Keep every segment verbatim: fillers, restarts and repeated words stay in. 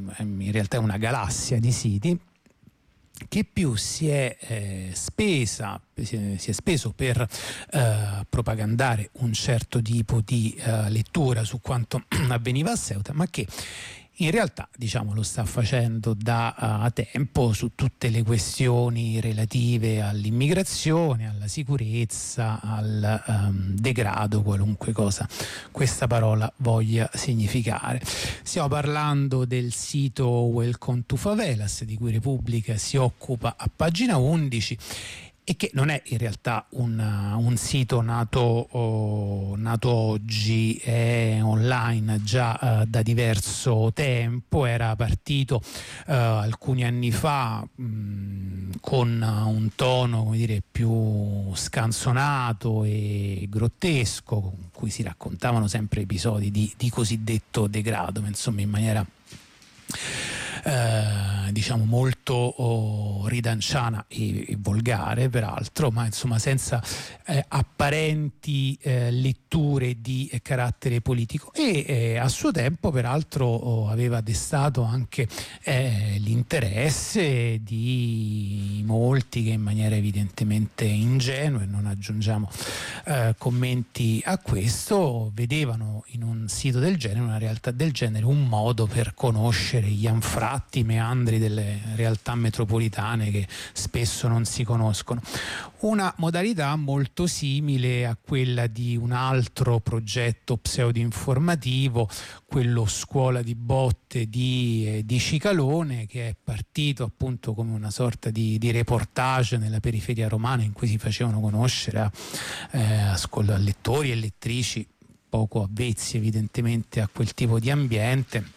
in realtà è una galassia di siti che più si è eh, spesa si è, si è speso per eh, propagandare un certo tipo di eh, lettura su quanto avveniva a Ceuta, ma che in realtà, diciamo, lo sta facendo da uh, tempo su tutte le questioni relative all'immigrazione, alla sicurezza, al um, degrado, qualunque cosa questa parola voglia significare. Stiamo parlando del sito Welcome to Favelas, di cui Repubblica si occupa a pagina undici, e che non è in realtà un, un sito nato, oh, nato oggi, è online già uh, da diverso tempo. Era partito uh, alcuni anni fa mh, con un tono, come dire, più scanzonato e grottesco, con cui si raccontavano sempre episodi di, di cosiddetto degrado, ma insomma in maniera Eh, diciamo molto oh, ridanciana e, e volgare peraltro, ma insomma senza eh, apparenti eh, letture di eh, carattere politico, e eh, a suo tempo peraltro oh, aveva destato anche eh, l'interesse di molti che in maniera evidentemente ingenua, e non aggiungiamo eh, commenti a questo, vedevano in un sito del genere, una realtà del genere, un modo per conoscere gli anfratti, i meandri delle realtà metropolitane che spesso non si conoscono. Una modalità molto simile a quella di un altro progetto pseudo-informativo, quello Scuola di Botte di, eh, di Cicalone, che è partito appunto come una sorta di, di reportage nella periferia romana, in cui si facevano conoscere a, eh, a, a lettori e lettrici poco avvezzi evidentemente a quel tipo di ambiente,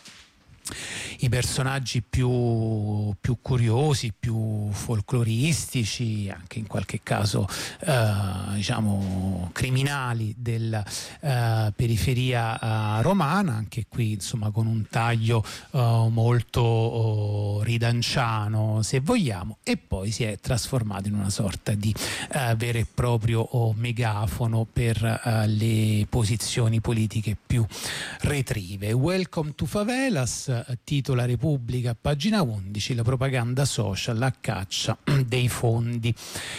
i personaggi più, più curiosi, più folcloristici, anche in qualche caso eh, diciamo criminali della eh, periferia eh, romana, anche qui insomma con un taglio eh, molto oh, ridanciano se vogliamo, e poi si è trasformato in una sorta di eh, vero e proprio oh, megafono per eh, le posizioni politiche più retrive. Welcome to Favelas, titola Repubblica, pagina undici, la propaganda social a caccia dei fondi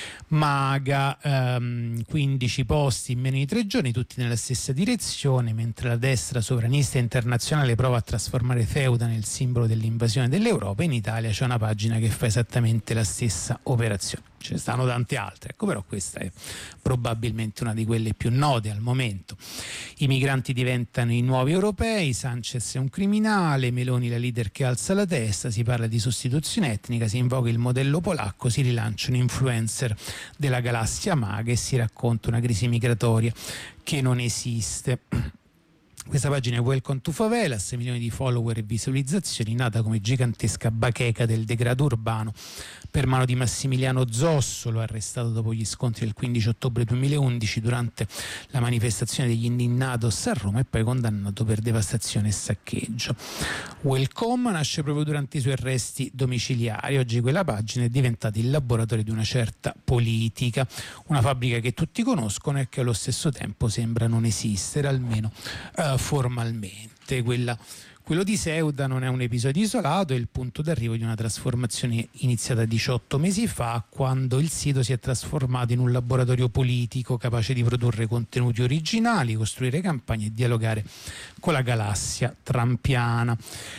MAGA. ehm, quindici posti in meno di tre giorni, tutti nella stessa direzione. Mentre la destra sovranista internazionale prova a trasformare Ceuta nel simbolo dell'invasione dell'Europa, in Italia c'è una pagina che fa esattamente la stessa operazione. Ce ne stanno tante altre, ecco, però questa è probabilmente una di quelle più note al momento. I migranti diventano i nuovi europei, Sanchez è un criminale, Meloni la leader che alza la testa, si parla di sostituzione etnica, si invoca il modello polacco, si rilancia un influencer della galassia MAGA e si racconta una crisi migratoria che non esiste. Questa pagina è Welcome to Favelas, milioni di follower e visualizzazioni, nata come gigantesca bacheca del degrado urbano per mano di Massimiliano Zossolo, arrestato dopo gli scontri del quindici ottobre duemilaundici durante la manifestazione degli Indignados a Roma, e poi condannato per devastazione e saccheggio. Welcome nasce proprio durante i suoi arresti domiciliari. Oggi quella pagina è diventata il laboratorio di una certa politica, una fabbrica che tutti conoscono e che allo stesso tempo sembra non esistere, almeno uh, formalmente. Quella Quello di Ceuta non è un episodio isolato, è il punto d'arrivo di una trasformazione iniziata diciotto mesi fa, quando il sito si è trasformato in un laboratorio politico capace di produrre contenuti originali, costruire campagne e dialogare con la galassia trampiana.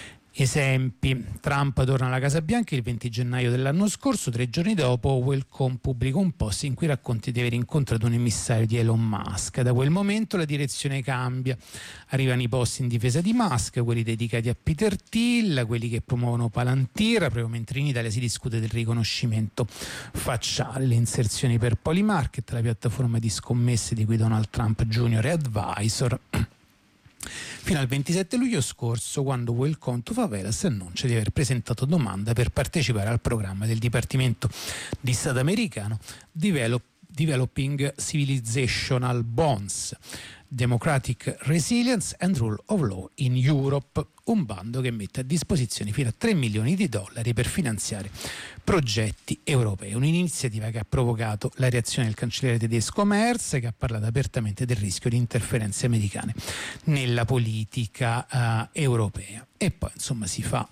Esempi: Trump torna alla Casa Bianca il venti gennaio dell'anno scorso, tre giorni dopo Welcome pubblica un post in cui racconta di aver incontrato un emissario di Elon Musk. Da quel momento la direzione cambia, arrivano i post in difesa di Musk, quelli dedicati a Peter Thiel, quelli che promuovono Palantir, proprio mentre in Italia si discute del riconoscimento facciale, le inserzioni per Polymarket, la piattaforma di scommesse di cui Donald Trump Junior è advisor, fino al ventisette luglio scorso, quando Welcome to Favelas annuncia di aver presentato domanda per partecipare al programma del Dipartimento di Stato americano Develop, Developing Civilizational Bonds, Democratic Resilience and Rule of Law in Europe, un bando che mette a disposizione fino a tre milioni di dollari per finanziare progetti europei. Un'iniziativa che ha provocato la reazione del cancelliere tedesco Merz, che ha parlato apertamente del rischio di interferenze americane nella politica uh, europea. E poi insomma si fa